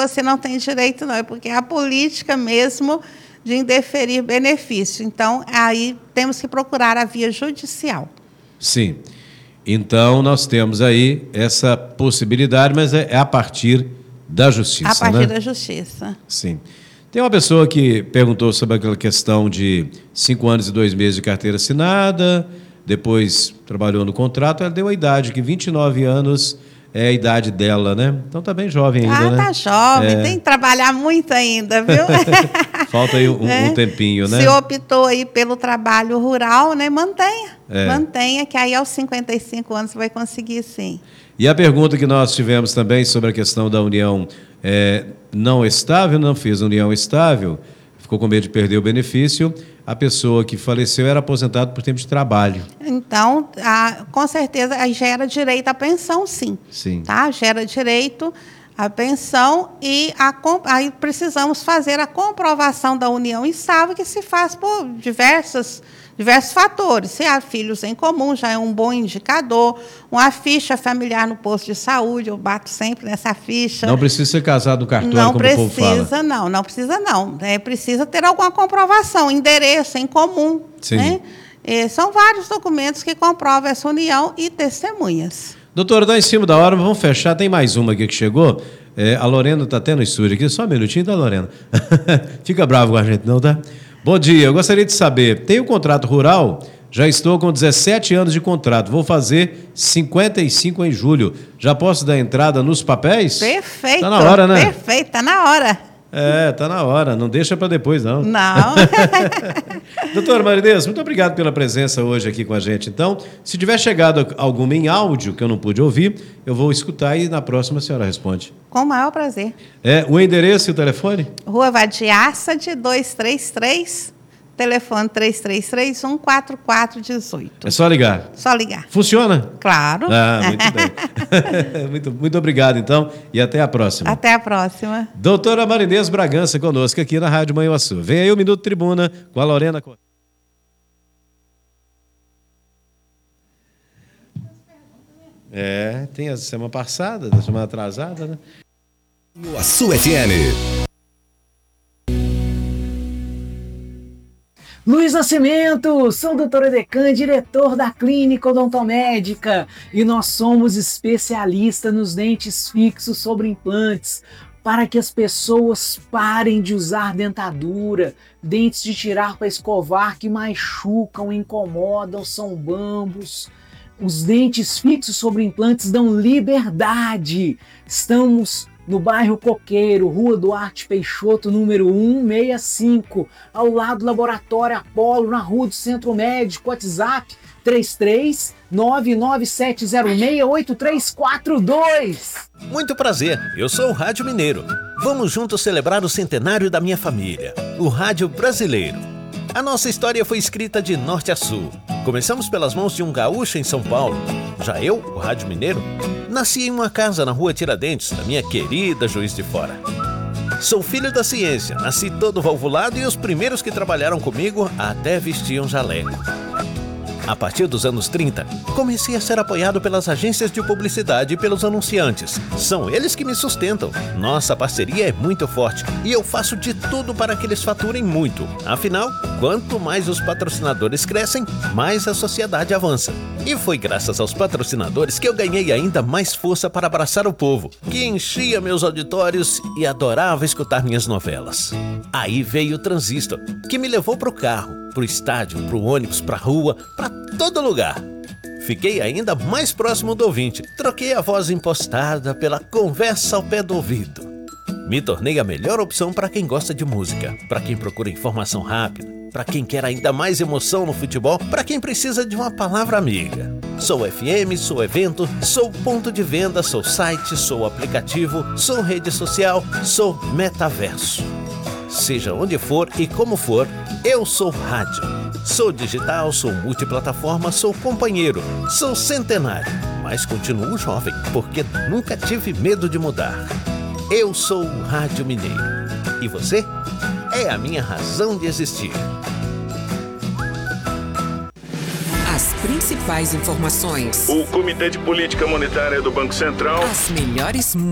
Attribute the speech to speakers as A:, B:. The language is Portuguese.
A: você não tem direito, não. É porque é a política mesmo de indeferir benefício. Então, aí temos que procurar a via judicial.
B: Sim. Então, nós temos aí essa possibilidade, mas é a partir da justiça,
A: a partir
B: né?
A: da justiça.
B: Sim. Tem uma pessoa que perguntou sobre aquela questão de 5 anos e 2 meses de carteira assinada, depois trabalhou no contrato, ela deu a idade, que 29 anos é a idade dela, né? Então tá bem jovem ainda, né?
A: Tá jovem, tem que trabalhar muito ainda, viu?
B: Falta aí um tempinho, né?
A: Se optou aí pelo trabalho rural, né? Mantenha, que aí aos 55 anos você vai conseguir, sim.
B: E a pergunta que nós tivemos também sobre a questão da união não estável, não fez união estável, ficou com medo de perder o benefício, a pessoa que faleceu era aposentada por tempo de trabalho.
A: Então, com certeza, aí gera direito à pensão, sim.
B: Sim.
A: Tá? Gera direito à pensão e aí precisamos fazer a comprovação da união estável, que se faz por diversos fatores. Se há filhos em comum, já é um bom indicador. Uma ficha familiar no posto de saúde, eu bato sempre nessa ficha.
B: Não precisa ser casado no cartório, como o povo fala.
A: Não precisa não. Precisa ter alguma comprovação, endereço em comum.
B: Sim.
A: Né? São vários documentos que comprovam essa união e testemunhas.
B: Doutora, está em cima da hora, vamos fechar. Tem mais uma aqui que chegou. A Lorena está até no estúdio aqui. Só um minutinho, tá, Lorena? Fica bravo com a gente, não, tá? Bom dia, eu gostaria de saber, tem o contrato rural? Já estou com 17 anos de contrato, vou fazer 55 em julho. Já posso dar entrada nos papéis?
A: Perfeito.
B: Tá na hora, né?
A: Perfeito, tá na hora.
B: Tá na hora, não deixa para depois, não.
A: Não.
B: Doutora Marinês, muito obrigado pela presença hoje aqui com a gente. Então, se tiver chegado alguma em áudio que eu não pude ouvir, eu vou escutar e na próxima a senhora responde.
A: Com o maior prazer.
B: O endereço e o telefone?
A: Rua Vadiaça de 233, telefone 3331-4418.
B: É só ligar?
A: Só ligar.
B: Funciona?
A: Claro.
B: Muito bem. muito obrigado, então, e até a próxima.
A: Até a próxima.
B: Doutora Marinês Bragança conosco aqui na Rádio Manhuaçu. Vem aí o Minuto Tribuna com a Lorena. Tem a semana passada, da semana atrasada, né?
C: Manhuaçu FM.
D: Luiz Nascimento, sou o Dr. Edecan, diretor da Clínica Odontomédica, e nós somos especialistas nos dentes fixos sobre implantes, para que as pessoas parem de usar dentadura, dentes de tirar para escovar que machucam, incomodam, são bambos. Os dentes fixos sobre implantes dão liberdade. Estamos no bairro Coqueiro, Rua Duarte Peixoto, número 165, ao lado do Laboratório Apolo, na Rua do Centro Médico. WhatsApp 33-99706-8342.
E: Muito prazer, eu sou o Rádio Mineiro. Vamos juntos celebrar o centenário da minha família, o Rádio Brasileiro. A nossa história foi escrita de norte a sul. Começamos pelas mãos de um gaúcho em São Paulo. Já eu, o Rádio Mineiro, nasci em uma casa na Rua Tiradentes, da minha querida Juiz de Fora. Sou filho da ciência, nasci todo valvulado e os primeiros que trabalharam comigo até vestiam jaleco. A partir dos anos 30, comecei a ser apoiado pelas agências de publicidade e pelos anunciantes. São eles que me sustentam. Nossa parceria é muito forte e eu faço de tudo para que eles faturem muito. Afinal, quanto mais os patrocinadores crescem, mais a sociedade avança. E foi graças aos patrocinadores que eu ganhei ainda mais força para abraçar o povo, que enchia meus auditórios e adorava escutar minhas novelas. Aí veio o Transistor, que me levou pro carro, pro estádio, pro ônibus, pra rua, pra todo lugar. Fiquei ainda mais próximo do ouvinte. Troquei a voz impostada pela conversa ao pé do ouvido. Me tornei a melhor opção para quem gosta de música, para quem procura informação rápida, para quem quer ainda mais emoção no futebol, para quem precisa de uma palavra amiga. Sou FM, sou evento, sou ponto de venda, sou site, sou aplicativo, sou rede social, sou metaverso. Seja onde for e como for, eu sou rádio. Sou digital, sou multiplataforma, sou companheiro, sou centenário, mas continuo jovem, porque nunca tive medo de mudar. Eu sou o Rádio Mineiro. E você? É a minha razão de existir.
F: As principais informações.
G: O Comitê de Política Monetária do Banco Central.
F: As melhores